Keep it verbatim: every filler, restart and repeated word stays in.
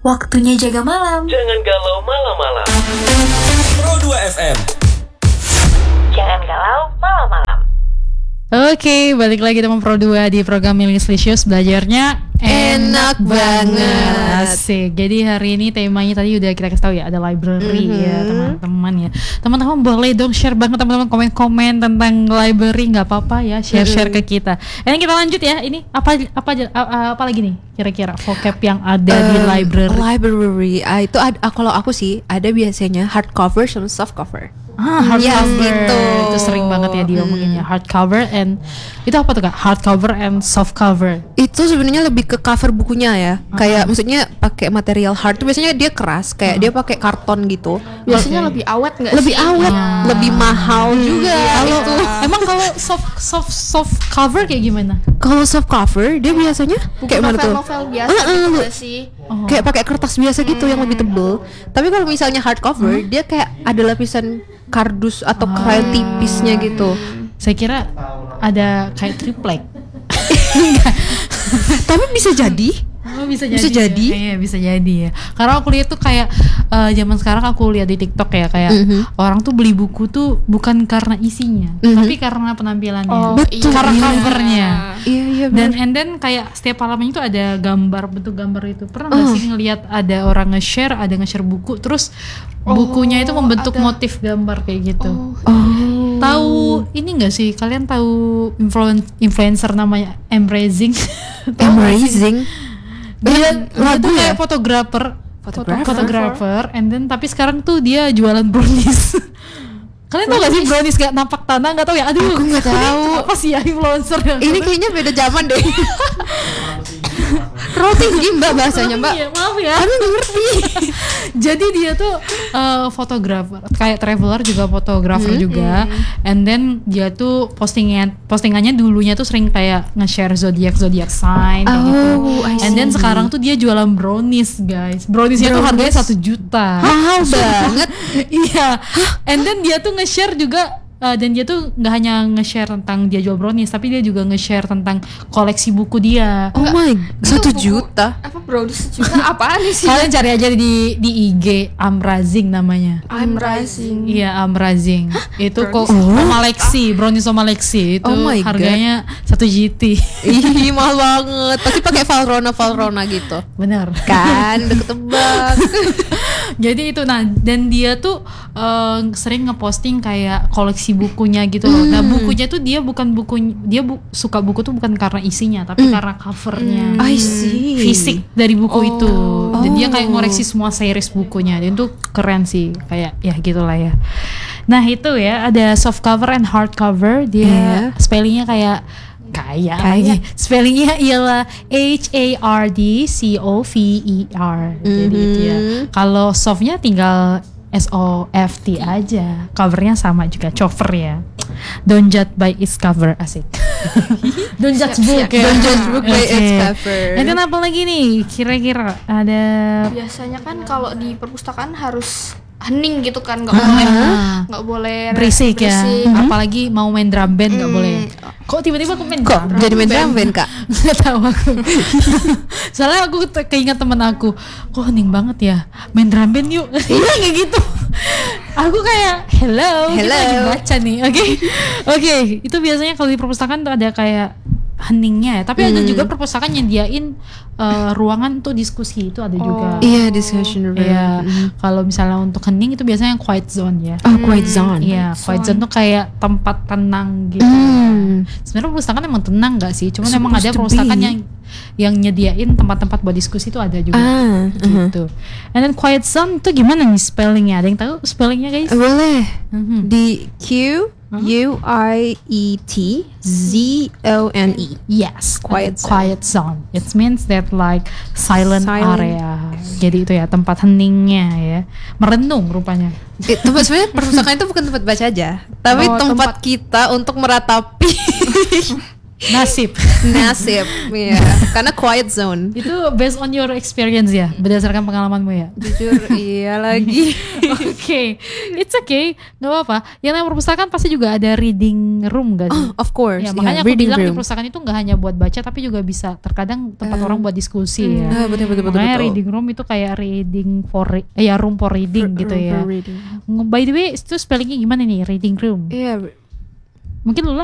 Waktunya jaga malam. Jangan galau malam-malam. Pro dua F M. Jangan galau malam-malam. Oke, balik lagi teman Pro dua di program Millennials belajarnya enak banget. Asik. Jadi hari ini temanya tadi udah kita kasih tahu ya, ada library mm-hmm. ya teman-teman ya. Teman-teman boleh dong share banget teman-teman, komen-komen tentang library, nggak apa-apa ya, share-share mm-hmm. ke kita. Ini kita lanjut ya. Ini apa apa apa, apa lagi nih kira-kira vocab yang ada uh, di library? Library, ah, itu ada, ah, kalau aku sih ada biasanya hardcover sama softcover. Ah, hardcover yes, gitu. Itu sering banget ya diomonginnya. hmm. Hardcover and itu apa tuh kak? Hardcover and softcover. Itu sebenarnya lebih ke cover bukunya ya. Uh-huh. Kayak maksudnya pakai material hard tuh biasanya dia keras, kayak uh-huh. dia pakai karton gitu. Biasanya okay. lebih awet nggak lebih sih? awet, yeah. lebih mahal hmm, juga. Kalau gitu. emang kalau soft soft soft cover kayak gimana? Kalau soft cover dia biasanya buku kayak mana tuh? Novel-novel biasa uh-uh. gitu gak sih? Oh. Kayak pakai kertas biasa gitu hmm. yang lebih tebel. Tapi kalau misalnya hardcover hmm. dia kayak ada lapisan kardus atau kain tipisnya gitu. Saya kira ada kayak triplek. Tapi bisa jadi. Oh, bisa jadi. Bisa jadi. Ya. Iya, bisa jadi ya. Karena aku lihat tuh kayak uh, zaman sekarang aku lihat di TikTok ya, kayak mm-hmm. orang tuh beli buku tuh bukan karena isinya, mm-hmm. tapi karena penampilannya. Oh, betul. Karena iya. covernya. Iya, iya. Dan and then kayak setiap halaman itu ada gambar, bentuk gambar itu. Pernah nggak uh. sih ngelihat ada orang nge-share, ada nge-share buku, terus oh, bukunya itu membentuk ada motif gambar kayak gitu. Oh. oh. Tahu ini nggak sih? Kalian tahu influen- influencer namanya Emrazing? Emrazing. Dia lagu ya? Kayak fotografer, fotografer, fotografer, and then tapi sekarang tuh dia jualan brownies. Kalian tau gak sih brownies gak nampak tanah? Gak tau ya? Aduh, aku gak tahu. Apa sih ya influencer? Ini kayaknya beda zaman deh. Roti gimba bahasanya mbak. Iya, maaf ya. Aku gak ngerti. Jadi dia tuh uh, fotografer, kayak traveler juga fotografer hmm, juga. hmm. And then dia tuh postingan postingannya dulunya tuh sering kayak nge-share zodiak zodiak sign kayak oh, gitu. And then sekarang tuh dia jualan brownies guys. Browniesnya tuh harganya satu juta. Mahal banget. Iya. And then dia tuh nge-share juga. Uh, dan dia tuh nggak hanya nge-share tentang dia jual brownies, tapi dia juga nge-share tentang koleksi buku dia. Oh my, satu juta? Apa brownies sejuta? Apaan sih? Kalian cari aja di di I G Amrazing namanya. Amrazing. Iya Amrazing. Itu kok oh. Omaleksi, brownies Omaleksi itu oh harganya satu G T. Ih mahal banget. Pasti pakai Valrhona Valrhona gitu. Benar. Kan udah ketebak. Jadi itu nah dan dia tuh uh, sering ngeposting kayak koleksi bukunya gitu loh. Mm. Nah bukunya tuh dia bukan buku dia bu, suka buku tuh bukan karena isinya tapi mm. karena covernya. Mm. I see. Fisik dari buku oh. itu. Dan oh. dia kayak ngoreksi semua series bukunya. Dan itu keren sih kayak ya gitulah ya. Nah itu ya ada soft cover and hard cover. Dia yeah. spellingnya kayak kayak kayak spellingnya ialah H A R D C O V E R. Mm-hmm. Jadi itu ya. Kalau softnya tinggal S O F T aja. Covernya sama juga, cover ya. Don't judge by its cover, asik. Don't judge book ya. Don't judge book by okay. its cover. Nanti apa lagi nih? Kira-kira ada. Biasanya kan kalau di perpustakaan harus hening gitu kan, nggak boleh nggak boleh berisik, berisik. ya. Mm-hmm. Apalagi mau main drum band nggak mm. boleh. Kok tiba-tiba aku main kok drum jadi main drum band kak? Nggak tahu aku. Soalnya aku te- keinget temen aku, kok hening banget ya, main drum band yuk. Iya kayak gitu. Aku kayak hello, hello. kita lagi baca nih, oke, okay? oke. Okay. Itu biasanya kalau di perpustakaan tuh ada kayak heningnya ya, tapi hmm. ada juga perpustakaan yang diain uh, ruangan untuk diskusi itu ada oh. juga. Iya, discussion room. Iya. Mm. Kalau misalnya untuk hening itu biasanya yang quiet zone ya. Oh, quiet zone. Iya, quiet zone tuh kayak tempat tenang gitu. Mm. Sebenarnya perpustakaan emang tenang nggak sih? Cuma emang ada perpustakaan yang yang nyediain tempat-tempat buat diskusi itu ada juga. Ah, gitu. Uh-huh. And then quiet zone tuh gimana nih spellingnya? Ada yang tahu spellingnya guys? Boleh. Uh-huh. Di Q U I E T Z O N E. Yes, quiet zone. quiet zone. It means that like silent, silent area. Jadi itu ya tempat heningnya ya. Merenung rupanya. Eh, tempat sebenarnya perpustakaan itu bukan tempat baca aja, tapi oh, tempat, tempat kita untuk meratapi Nasib. Nasib, ya. Karena quiet zone. Itu based on your experience ya, berdasarkan pengalamanmu ya. Jujur, iya lagi. Oke, okay. It's okay, nggak apa-apa. Yang namanya perpustakaan pasti juga ada reading room gak sih? Oh, of course. Ya, yeah, makanya aku reading bilang di room. perpustakaan itu nggak hanya buat baca, tapi juga bisa terkadang tempat Uh, orang buat diskusi ya. Ah, betul betul betul. Makanya betul. reading room itu kayak reading for, re- eh, ya room for reading For- gitu room ya. for reading. By the way, itu spellingnya gimana nih reading room? Iya. Mungkin lu